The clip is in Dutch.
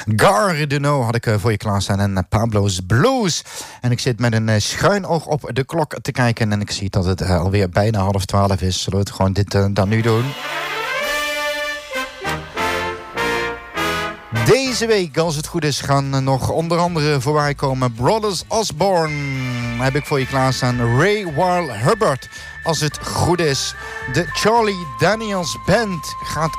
Gardeno had ik voor je klaarstaan en Pablo's Blues. En ik zit met een schuin oog op de klok te kijken en ik zie dat het alweer bijna 11:30 is. Zullen we het gewoon dit dan nu doen? Deze week, als het goed is, gaan nog onder andere voorbij komen Brothers Osborne. Heb ik voor je klaarstaan. Ray Weil Hubbard, als het goed is. De Charlie Daniels Band gaat